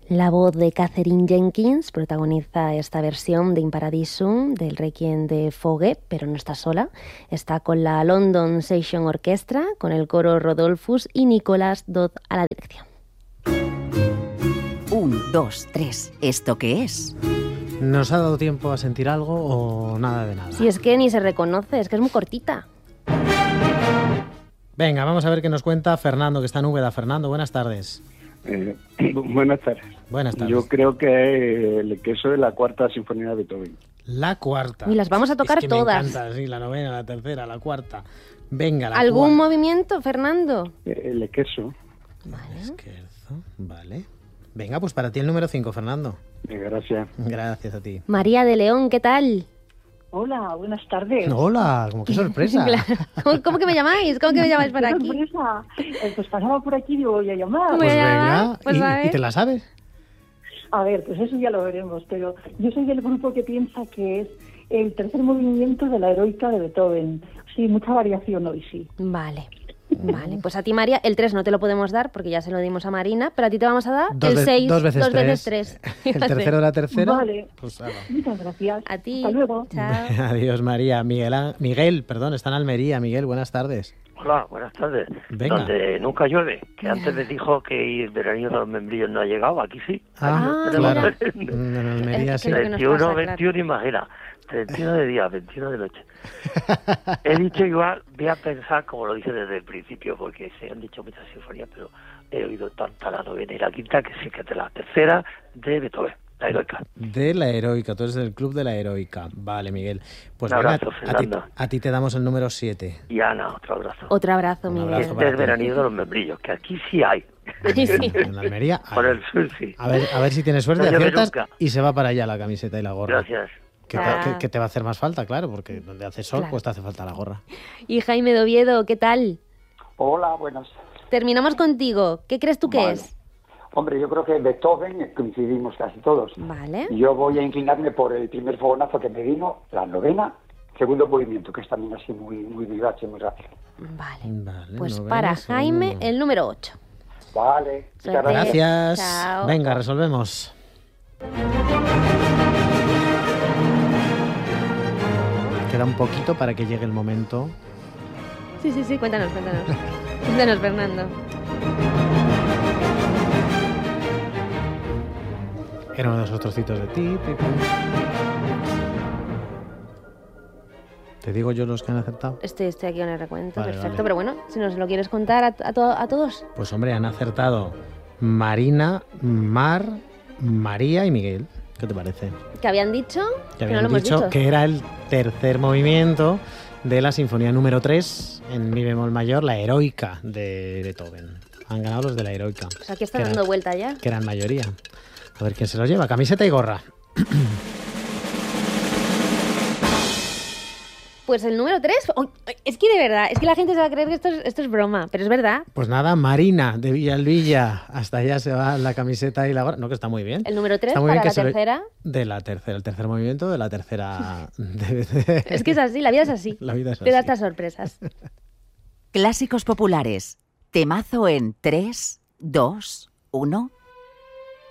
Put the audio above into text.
La voz de Katherine Jenkins protagoniza esta versión de In Paradisum del Requiem de Fogge, pero no está sola. Está con la London Session Orchestra, con el coro Rodolphus y Nicolas Dodd a la dirección. 1, 2, 3. ¿Esto qué es? ¿Nos ha dado tiempo a sentir algo o nada de nada? Si es que ni se reconoce, es que es muy cortita. Venga, vamos a ver qué nos cuenta Fernando, que está en Úbeda. Fernando, buenas tardes. Buenas tardes. Buenas tardes. Yo creo que el queso es la cuarta sinfonía de Beethoven. La cuarta. Y las vamos a tocar es que todas. Me encanta, sí, la novena, la tercera, la cuarta. Venga, la ¿Algún cuarta. movimiento, Fernando? El queso. Vale. Esquerzo, vale. Venga, pues para ti el número 5, Fernando. Gracias. Gracias a ti. María de León, ¿qué tal? Hola, buenas tardes. Hola, como qué sorpresa. Claro. ¿Cómo que me llamáis? ¿Cómo que me llamáis por ¡Qué aquí? sorpresa! Pues pasaba por aquí y digo, voy a llamar. Pues venga, Ah, pues a ver. ¿y te la sabes? A ver, pues eso ya lo veremos, pero yo soy del grupo que piensa que es el tercer movimiento de la Heroica de Beethoven. Sí, mucha variación hoy, sí. Vale, pues a ti, María, el 3 no te lo podemos dar porque ya se lo dimos a Marina, pero a ti te vamos a dar el 6, dos veces 3. El tercero de la tercera. Vale, Pues haga. muchas gracias. A ti. Hasta luego. Chao. Adiós, María. Miguel, está en Almería. Miguel, buenas tardes. Hola, buenas tardes. Venga. Donde nunca llueve, que antes me dijo que el veranillo de los membrillos no ha llegado, aquí sí. Ah, claro. tenemos En Almería Es sí. que- 21, claro. 21, imagina. 31 de día, 21 de noche. He dicho igual, voy a pensar, como lo dije desde el principio, porque se han dicho muchas sinfonías, pero he oído tanta la novena y la quinta que sí que es de la tercera de Beethoven, la Heroica. De la Heroica, tú eres del club de la Heroica. Vale, Miguel. Pues Un venga, abrazo, Fernando. a ti te damos el número 7. Y Ana, otro abrazo. Otro abrazo, Un Miguel. abrazo. Este es el veranillo de los membrillos, que aquí sí hay. Sí, sí. En Almería. Por ay. el sur sí. A ver si tienes suerte, No llueve aciertas nunca. y se va para allá la camiseta y la gorra. Gracias. Que te va a hacer más falta, claro, porque donde hace sol, Claro. pues te hace falta la gorra. Y Jaime de Oviedo, ¿qué tal? Hola, buenas. Terminamos contigo. ¿Qué crees tú que Vale. es? Hombre, yo creo que Beethoven coincidimos casi todos. Vale. Yo voy a inclinarme por el primer fogonazo que me vino, la novena, segundo movimiento, que es también así muy vivace, muy rápido. Vale. Vale, Pues novena, para Jaime, segundo. el número 8. Vale, muchas Suerte. Gracias. Chao. Venga, resolvemos. Queda un poquito para que llegue el momento. Sí, cuéntanos. Cuéntanos, Fernando. Era uno de esos trocitos de ti. ¿Te digo yo los que han acertado? Estoy aquí en el recuento, Vale, perfecto. vale. Pero bueno, si nos lo quieres contar a todos. Pues hombre, han acertado Marina, Mar, María y Miguel. ¿Qué te parece? ¿Qué habían dicho? Que no lo habían hemos dicho dicho. que era el tercer movimiento de la Sinfonía número 3 en mi bemol mayor, la Heroica de Beethoven. Han ganado los de la Heroica. Pues aquí está que dando eran- vuelta ya. Que eran mayoría. A ver quién se los lleva. Camiseta y gorra. Pues el número 3. Es que de verdad, es que la gente se va a creer que esto es broma, pero es verdad. Pues nada, Marina de Villalvilla. Hasta allá se va la camiseta y la gorra. No, que está muy bien. El número 3 Está muy para bien que la se lo- tercera. De la tercera, el tercer movimiento de la tercera. Es que es así, la vida es así. La vida es Te da así. estas sorpresas. Clásicos populares. Temazo en 3, 2, 1.